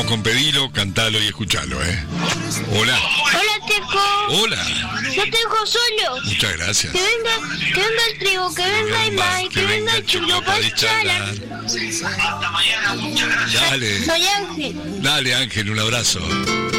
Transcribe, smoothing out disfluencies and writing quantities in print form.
con Pedilo, cantalo y escuchalo, Hola. Hola, Teco. Hola. No te dejo solo. Muchas gracias. Que venga el trigo, que venga el maíz, que venga el chulo para charlar. Dale. Soy Ángel. Dale, Ángel, un abrazo.